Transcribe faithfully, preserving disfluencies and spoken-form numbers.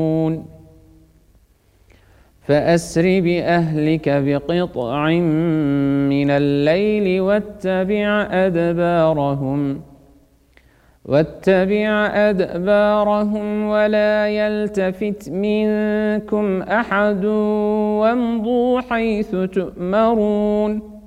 فأسر بأهلك بقطع من الليل واتبع أدبارهم واتبع أدبارهم ولا يلتفت منكم أحد وامضوا حيث تؤمرون